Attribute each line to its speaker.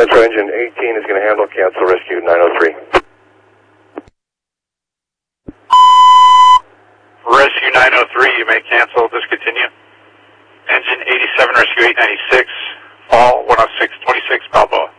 Speaker 1: Central Engine 18 is going to handle, cancel rescue 903.
Speaker 2: Rescue 903, you may cancel, discontinue. Engine 87, rescue 896, fall 10626 Balboa.